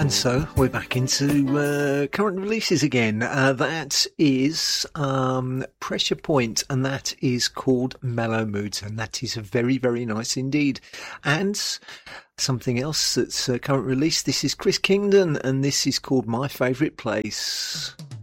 And so we're back into current releases again. That is Pressure Point, and that is called Mellow Moods, and that is very, very nice indeed. And something else that's current release, this is Chris Kingdon, and this is called My Favourite Place.